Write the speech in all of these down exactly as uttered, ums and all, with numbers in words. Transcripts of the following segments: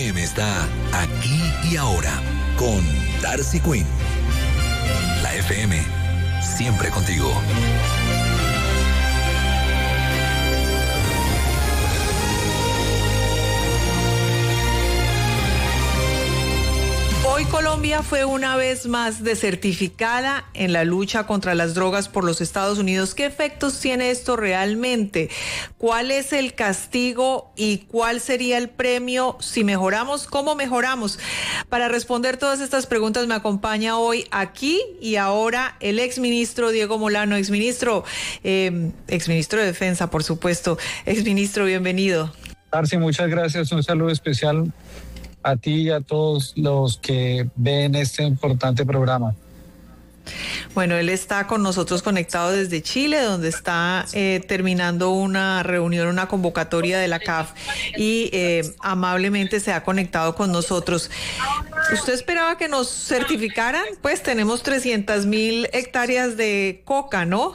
M está aquí y ahora con Darcy Quinn. La F M, siempre contigo. Hoy Colombia fue una vez más desertificada en la lucha contra las drogas por los Estados Unidos. ¿Qué efectos tiene esto realmente? ¿Cuál es el castigo y cuál sería el premio si mejoramos? ¿Cómo mejoramos? Para responder todas estas preguntas me acompaña hoy aquí y ahora el exministro Diego Molano, exministro, eh, exministro de Defensa, por supuesto. Exministro, bienvenido. Darcy, muchas gracias. Un saludo especial a ti y a todos los que ven este importante programa. Bueno, él está con nosotros conectado desde Chile, donde está eh, terminando una reunión, una convocatoria de la C A F y eh, amablemente se ha conectado con nosotros. ¿Usted esperaba que nos certificaran? Pues tenemos trescientas mil hectáreas de coca, ¿no?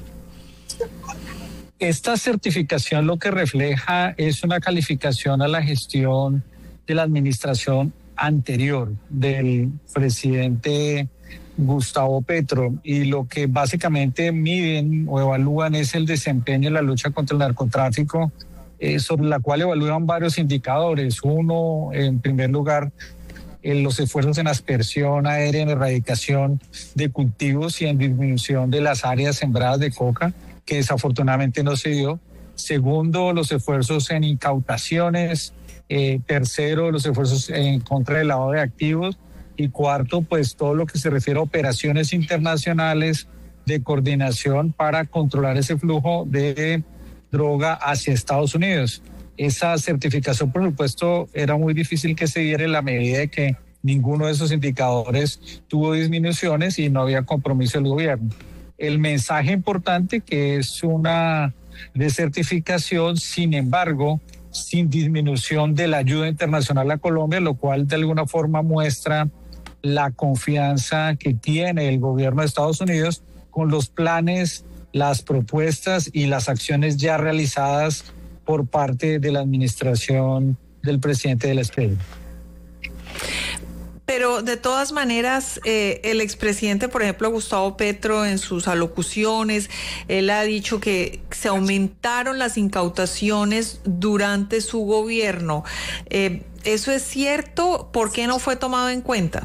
Esta certificación lo que refleja es una calificación a la gestión de la administración anterior del presidente Gustavo Petro, y lo que básicamente miden o evalúan es el desempeño en la lucha contra el narcotráfico, eh, sobre la cual evalúan varios indicadores. Uno, en primer lugar, en los esfuerzos en aspersión aérea, en erradicación de cultivos y en disminución de las áreas sembradas de coca, que desafortunadamente no se dio. Segundo, los esfuerzos en incautaciones. Eh, tercero, los esfuerzos en contra del lavado de activos. Y cuarto, pues todo lo que se refiere a operaciones internacionales de coordinación para controlar ese flujo de droga hacia Estados Unidos. Esa certificación, por supuesto, era muy difícil que se diera en la medida de que ninguno de esos indicadores tuvo disminuciones y no había compromiso del gobierno. El mensaje importante, que es una desertificación, sin embargo, sin disminución de la ayuda internacional a Colombia, lo cual de alguna forma muestra la confianza que tiene el gobierno de Estados Unidos con los planes, las propuestas y las acciones ya realizadas por parte de la administración del presidente de la Espejo. Pero de todas maneras, eh, el expresidente, por ejemplo, Gustavo Petro, en sus alocuciones, él ha dicho que se aumentaron las incautaciones durante su gobierno. Eh, ¿Eso es cierto? ¿Por qué no fue tomado en cuenta?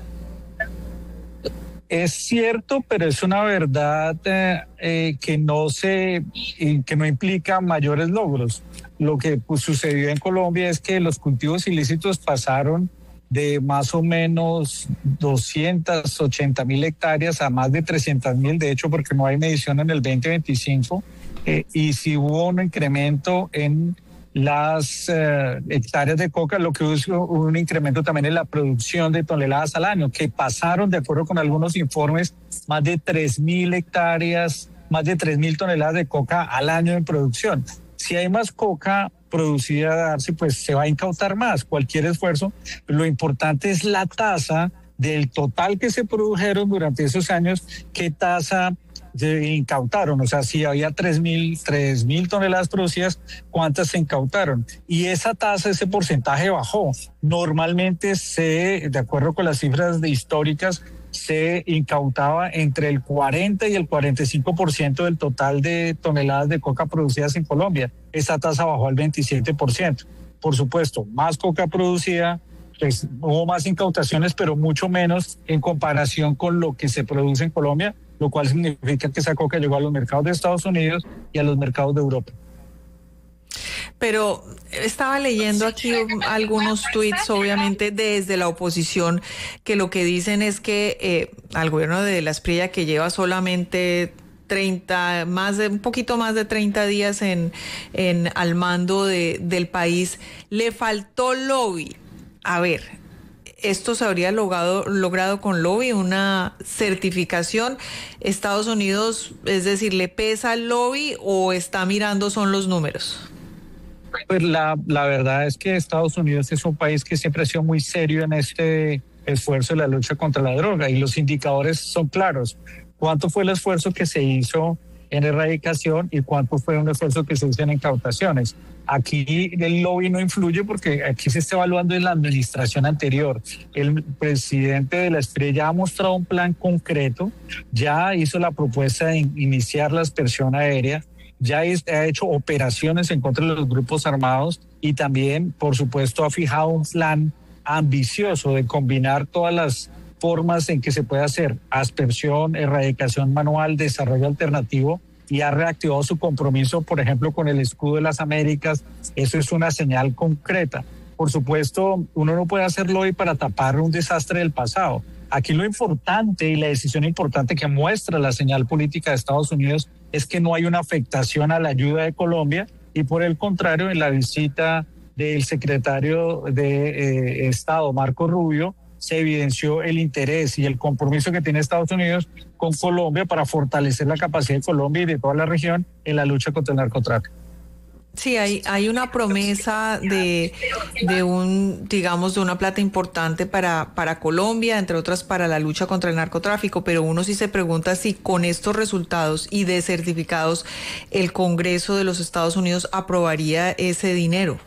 Es cierto, pero es una verdad eh, eh, que no se, que no implica mayores logros. Lo que pues, sucedió en Colombia es que los cultivos ilícitos pasaron de más o menos doscientas ochenta mil hectáreas a más de trescientas mil, de hecho, porque no hay medición en el veinte veinticinco, eh, y si hubo un incremento en las eh, hectáreas de coca, lo que hubo un incremento también en la producción de toneladas al año, que pasaron, de acuerdo con algunos informes, más de tres mil hectáreas, más de tres mil toneladas de coca al año en producción. Si hay más coca producida, Darcy, pues se va a incautar más, cualquier esfuerzo. Lo importante es la tasa del total que se produjeron durante esos años, qué tasa se incautaron, o sea, si había tres mil toneladas producidas, ¿cuántas se incautaron? Y esa tasa, ese porcentaje bajó. Normalmente se, de acuerdo con las cifras de históricas, se incautaba entre el cuarenta y el cuarenta y cinco por ciento del total de toneladas de coca producidas en Colombia. Esa tasa bajó al veintisiete por ciento. Por supuesto, más coca producida, pues hubo más incautaciones, pero mucho menos en comparación con lo que se produce en Colombia, lo cual significa que esa coca llegó a los mercados de Estados Unidos y a los mercados de Europa. Pero estaba leyendo aquí algunos tuits, obviamente desde la oposición, que lo que dicen es que eh, al gobierno de la Espriella, que lleva solamente treinta, más de un poquito más de treinta días en, en al mando de, del país, le faltó lobby. A ver, ¿esto se habría logrado, logrado con lobby, una certificación? ¿Estados Unidos, es decir, le pesa el lobby o está mirando son los números? Pues la, la verdad es que Estados Unidos es un país que siempre ha sido muy serio en este esfuerzo de la lucha contra la droga, y los indicadores son claros. ¿Cuánto fue el esfuerzo que se hizo en erradicación y cuánto fue un esfuerzo que se hizo en incautaciones. Aquí el lobby no influye porque aquí se está evaluando en la administración anterior. El presidente de la Estrella ya ha mostrado un plan concreto, ya hizo la propuesta de iniciar la aspersión aérea, ya ha hecho operaciones en contra de los grupos armados y también, por supuesto, ha fijado un plan ambicioso de combinar todas las formas en que se puede hacer aspersión, erradicación manual, desarrollo alternativo, y ha reactivado su compromiso, por ejemplo, con el escudo de las Américas. Eso es una señal concreta. Por supuesto, uno no puede hacerlo hoy para tapar un desastre del pasado. Aquí lo importante y la decisión importante que muestra la señal política de Estados Unidos es que no hay una afectación a la ayuda de Colombia y por el contrario, en la visita del secretario de eh, Estado, Marco Rubio, se evidenció el interés y el compromiso que tiene Estados Unidos con Colombia para fortalecer la capacidad de Colombia y de toda la región en la lucha contra el narcotráfico. Sí, hay, hay una promesa de, de un, digamos, de una plata importante para, para Colombia, entre otras para la lucha contra el narcotráfico, pero uno sí se pregunta si con estos resultados y de certificados el Congreso de los Estados Unidos aprobaría ese dinero.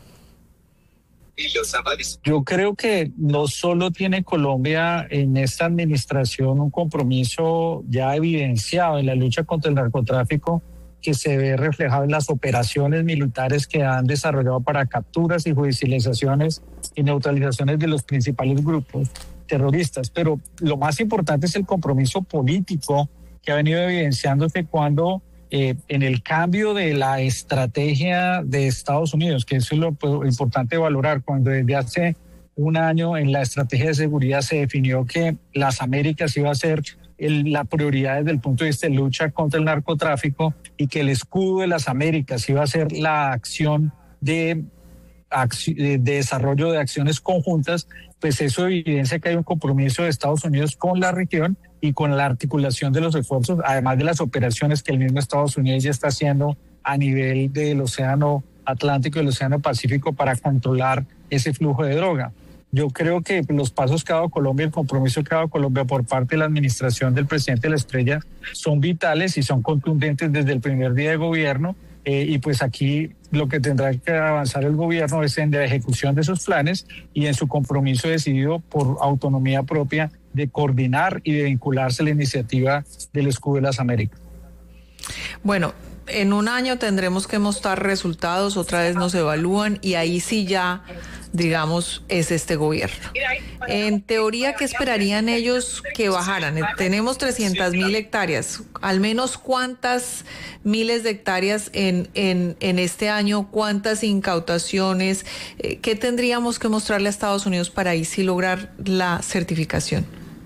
Yo creo que no solo tiene Colombia en esta administración un compromiso ya evidenciado en la lucha contra el narcotráfico, que se ve reflejado en las operaciones militares que han desarrollado para capturas y judicializaciones y neutralizaciones de los principales grupos terroristas. Pero lo más importante es el compromiso político que ha venido evidenciándose cuando eh, en el cambio de la estrategia de Estados Unidos, que eso es lo pues, importante valorar, cuando desde hace un año en la estrategia de seguridad se definió que las Américas iba a ser el, la prioridad desde el punto de vista de lucha contra el narcotráfico y que el escudo de las Américas iba a ser la acción de, de, de desarrollo de acciones conjuntas, pues eso evidencia que hay un compromiso de Estados Unidos con la región y con la articulación de los esfuerzos, además de las operaciones que el mismo Estados Unidos ya está haciendo a nivel del Océano Atlántico y el Océano Pacífico para controlar ese flujo de droga. Yo creo que los pasos que ha dado Colombia, el compromiso que ha dado Colombia por parte de la administración del presidente de la Estrella son vitales y son contundentes desde el primer día de gobierno. Eh, y pues aquí lo que tendrá que avanzar el gobierno es en la ejecución de esos planes y en su compromiso decidido por autonomía propia de coordinar y de vincularse a la iniciativa del Escudo de las Américas. Bueno, en un año tendremos que mostrar resultados, otra vez nos evalúan y ahí sí ya, digamos, es este gobierno. En teoría, ¿qué esperarían ellos que bajaran? Tenemos trescientas mil hectáreas, al menos cuántas miles de hectáreas en, en, en este año, cuántas incautaciones, ¿qué tendríamos que mostrarle a Estados Unidos para ahí sí lograr la certificación?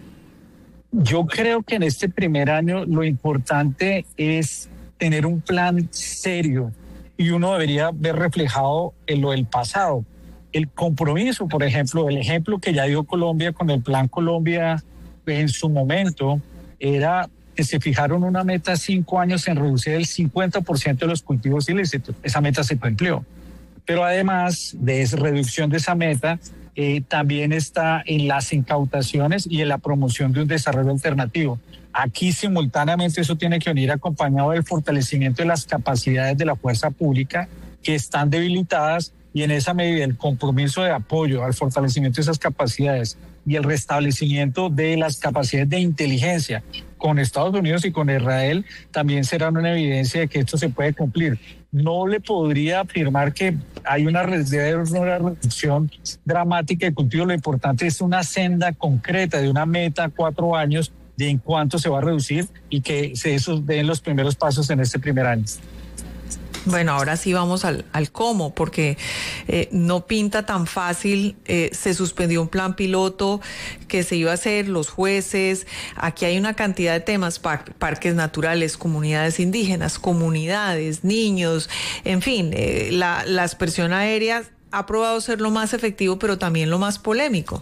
Yo creo que en este primer año lo importante es tener un plan serio y uno debería ver reflejado en lo del pasado. El compromiso, por ejemplo, el ejemplo que ya dio Colombia con el Plan Colombia en su momento era que se fijaron una meta de cinco años en reducir el cincuenta por ciento de los cultivos ilícitos. Esa meta se cumplió. Pero además de esa reducción de esa meta, eh, también está en las incautaciones y en la promoción de un desarrollo alternativo. Aquí simultáneamente eso tiene que venir acompañado del fortalecimiento de las capacidades de la fuerza pública que están debilitadas y en esa medida el compromiso de apoyo al fortalecimiento de esas capacidades y el restablecimiento de las capacidades de inteligencia con Estados Unidos y con Israel también serán una evidencia de que esto se puede cumplir. No le podría afirmar que hay una, debe haber una reducción dramática de cultivo. Lo importante es una senda concreta de una meta a cuatro años de en cuánto se va a reducir y que se esos den los primeros pasos en este primer año. Bueno, ahora sí vamos al, al cómo, porque eh, no pinta tan fácil. Eh, se suspendió un plan piloto que se iba a hacer, los jueces. Aquí hay una cantidad de temas, par, parques naturales, comunidades indígenas, comunidades, niños, en fin, eh, la, la aspersión aérea ha probado ser lo más efectivo, pero también lo más polémico.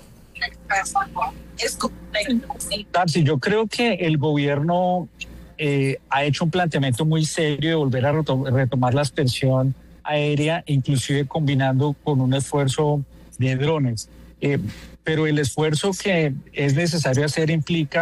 Tarsi, yo creo que el gobierno Eh, ha hecho un planteamiento muy serio de volver a retomar la aspersión aérea, inclusive combinando con un esfuerzo de drones. Eh, pero el esfuerzo que es necesario hacer implica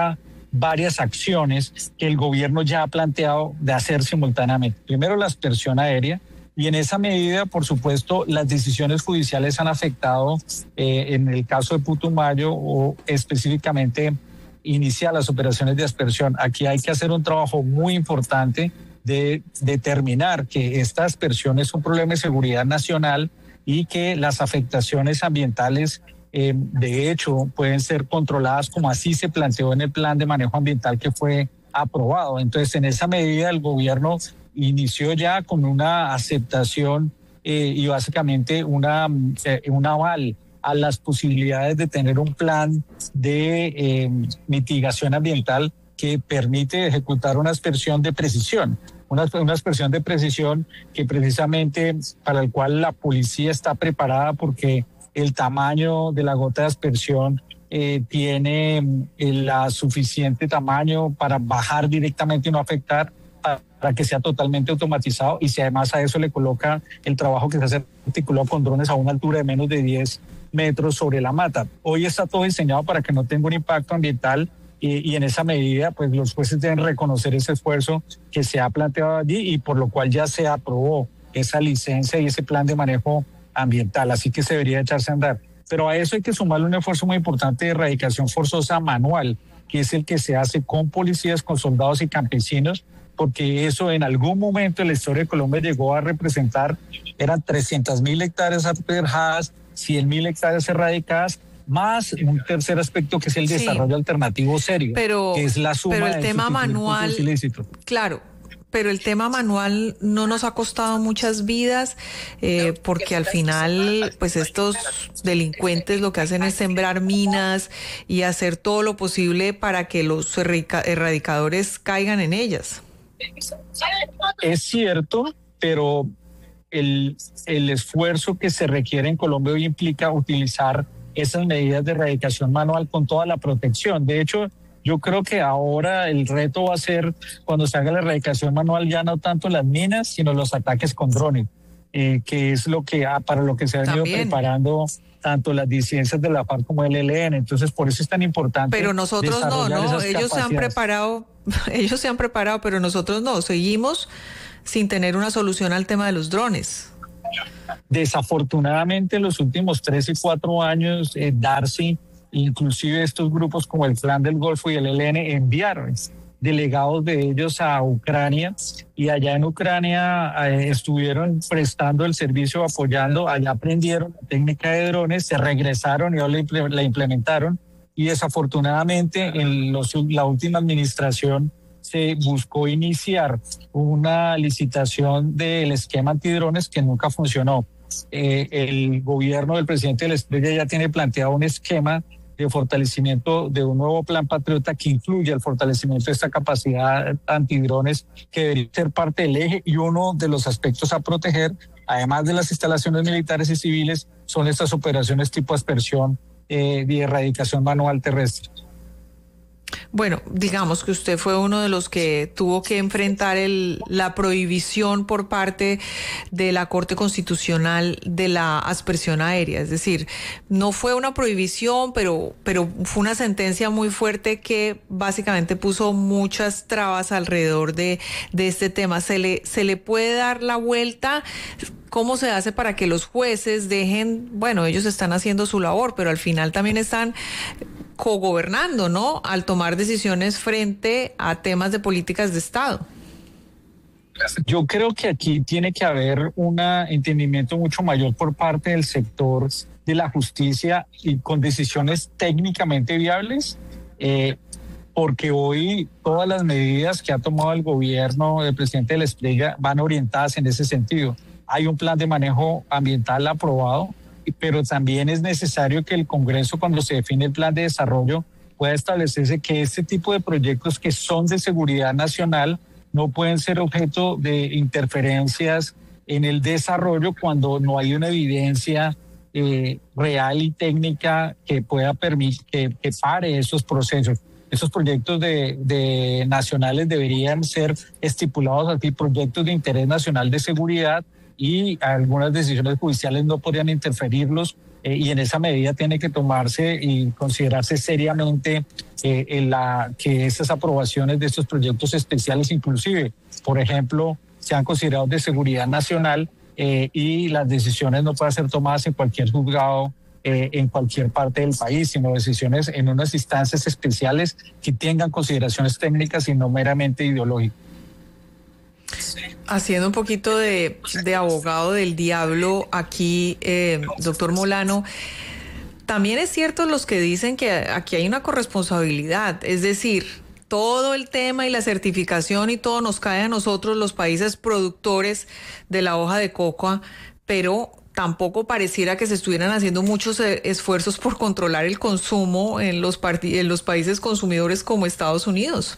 varias acciones que el gobierno ya ha planteado de hacer simultáneamente. Primero, la aspersión aérea, y en esa medida, por supuesto, las decisiones judiciales han afectado, eh, en el caso de Putumayo, o específicamente iniciar las operaciones de aspersión. Aquí hay que hacer un trabajo muy importante de determinar que esta aspersión es un problema de seguridad nacional y que las afectaciones ambientales, eh, de hecho, pueden ser controladas como así se planteó en el plan de manejo ambiental que fue aprobado. Entonces, en esa medida, el gobierno inició ya con una aceptación eh, y básicamente una, eh, un aval a las posibilidades de tener un plan de eh, mitigación ambiental que permite ejecutar una aspersión de precisión, una, una aspersión de precisión que precisamente para el cual la policía está preparada porque el tamaño de la gota de aspersión eh, tiene el suficiente tamaño para bajar directamente y no afectar, para que sea totalmente automatizado, y si además a eso le coloca el trabajo que se hace articulado con drones a una altura de menos de diez metros sobre la mata. Hoy está todo diseñado para que no tenga un impacto ambiental y, y en esa medida pues los jueces deben reconocer ese esfuerzo que se ha planteado allí y por lo cual ya se aprobó esa licencia y ese plan de manejo ambiental, así que se debería echarse a andar. Pero a eso hay que sumarle un esfuerzo muy importante de erradicación forzosa manual, que es el que se hace con policías, con soldados y campesinos, porque eso en algún momento en la historia de Colombia llegó a representar, eran trescientas mil hectáreas aperjadas, cien mil hectáreas erradicadas, más un tercer aspecto que es el sí, desarrollo alternativo serio, pero, que es la suma pero el de tema manual, claro, pero el tema manual no nos ha costado muchas vidas, eh, porque al final, pues estos delincuentes lo que hacen es sembrar minas y hacer todo lo posible para que los erradicadores caigan en ellas. Es cierto, pero el, el esfuerzo que se requiere en Colombia hoy implica utilizar esas medidas de erradicación manual con toda la protección. De hecho, yo creo que ahora el reto va a ser, cuando se haga la erradicación manual, ya no tanto las minas, sino los ataques con drones, eh, que es lo que para lo que se han ido preparando tanto las disidencias de la FARC como el E L N. Entonces, por eso es tan importante. Pero nosotros no, ¿no? Ellos se han preparado, ellos se han preparado, pero nosotros no. Seguimos sin tener una solución al tema de los drones. Desafortunadamente, en los últimos tres y cuatro años, eh, Darcy, inclusive estos grupos como el Clan del Golfo y el E L N enviaron delegados de ellos a Ucrania y allá en Ucrania eh, estuvieron prestando el servicio, apoyando, allá aprendieron la técnica de drones, se regresaron y ahora la implementaron y desafortunadamente en los, la última administración se buscó iniciar una licitación del esquema antidrones que nunca funcionó. Eh, el gobierno del presidente de la Estrella ya tiene planteado un esquema de fortalecimiento de un nuevo plan patriota que incluye el fortalecimiento de esta capacidad antidrones que debería ser parte del eje, y uno de los aspectos a proteger, además de las instalaciones militares y civiles, son estas operaciones tipo aspersión eh, de erradicación manual terrestre. Bueno, digamos que usted fue uno de los que tuvo que enfrentar el, la prohibición por parte de la Corte Constitucional de la aspersión aérea. Es decir, no fue una prohibición, pero, pero fue una sentencia muy fuerte que básicamente puso muchas trabas alrededor de, de este tema. ¿Se le, se le puede dar la vuelta? ¿Cómo se hace para que los jueces dejen, bueno, ellos están haciendo su labor, pero al final también están cogobernando, ¿no? Al tomar decisiones frente a temas de políticas de Estado. Yo creo que aquí tiene que haber un entendimiento mucho mayor por parte del sector de la justicia y con decisiones técnicamente viables, eh, porque hoy todas las medidas que ha tomado el gobierno del presidente de la Estrella van orientadas en ese sentido. Hay un plan de manejo ambiental aprobado, pero también es necesario que el Congreso, cuando se define el plan de desarrollo, pueda establecerse que este tipo de proyectos que son de seguridad nacional no pueden ser objeto de interferencias en el desarrollo cuando no hay una evidencia eh, real y técnica que pueda permitir que, que pare esos procesos. Esos proyectos de, de nacionales deberían ser estipulados así, proyectos de interés nacional de seguridad, y algunas decisiones judiciales no podrían interferirlos eh, y en esa medida tiene que tomarse y considerarse seriamente eh, en la, que esas aprobaciones de estos proyectos especiales, inclusive, por ejemplo, sean considerados de seguridad nacional eh, y las decisiones no puedan ser tomadas en cualquier juzgado eh, en cualquier parte del país, sino decisiones en unas instancias especiales que tengan consideraciones técnicas y no meramente ideológicas. Haciendo un poquito de, de abogado del diablo aquí, eh, doctor Molano, también es cierto los que dicen que aquí hay una corresponsabilidad, es decir, todo el tema y la certificación y todo nos cae a nosotros, los países productores de la hoja de coca, pero tampoco pareciera que se estuvieran haciendo muchos esfuerzos por controlar el consumo en los, en los países consumidores como Estados Unidos.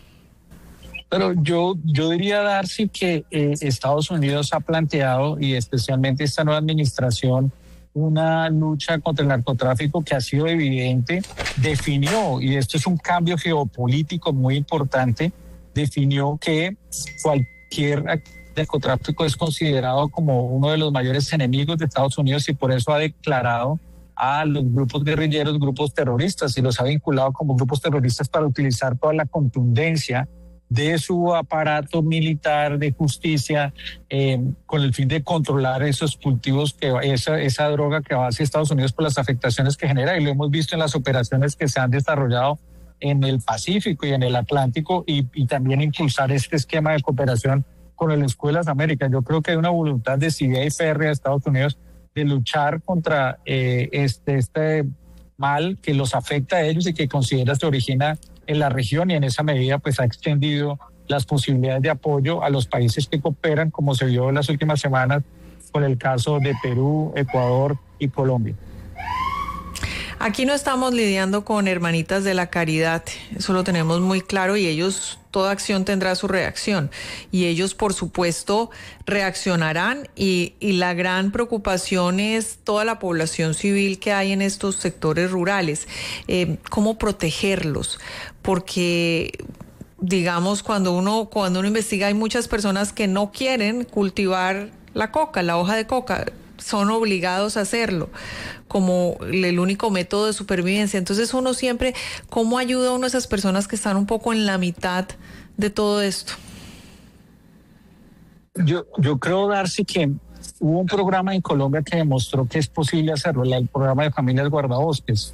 Pero yo, yo diría, Darcy, que eh, Estados Unidos ha planteado, y especialmente esta nueva administración, una lucha contra el narcotráfico que ha sido evidente, definió, y esto es un cambio geopolítico muy importante, definió que cualquier narcotráfico es considerado como uno de los mayores enemigos de Estados Unidos y por eso ha declarado a los grupos guerrilleros grupos terroristas y los ha vinculado como grupos terroristas para utilizar toda la contundencia de su aparato militar de justicia eh, con el fin de controlar esos cultivos, que esa, esa droga que va hacia Estados Unidos por las afectaciones que genera, y lo hemos visto en las operaciones que se han desarrollado en el Pacífico y en el Atlántico, y, y también impulsar este esquema de cooperación con el Escudo de las Américas. Yo creo que hay una voluntad decidida y férrea de Estados Unidos de luchar contra eh, este, este mal que los afecta a ellos y que considera se origina en la región, y en esa medida pues ha extendido las posibilidades de apoyo a los países que cooperan, como se vio en las últimas semanas con el caso de Perú, Ecuador y Colombia. Aquí no estamos lidiando con hermanitas de la caridad, eso lo tenemos muy claro, y ellos, toda acción tendrá su reacción, y ellos por supuesto reaccionarán, y, y la gran preocupación es toda la población civil que hay en estos sectores rurales, eh, cómo protegerlos, porque digamos cuando uno, cuando uno investiga hay muchas personas que no quieren cultivar la coca, la hoja de coca, son obligados a hacerlo como el único método de supervivencia. Entonces uno siempre, ¿cómo ayuda a uno a esas personas que están un poco en la mitad de todo esto? Yo, yo creo, Darcy, que hubo un programa en Colombia que demostró que es posible hacerlo, el programa de Familias Guardabosques,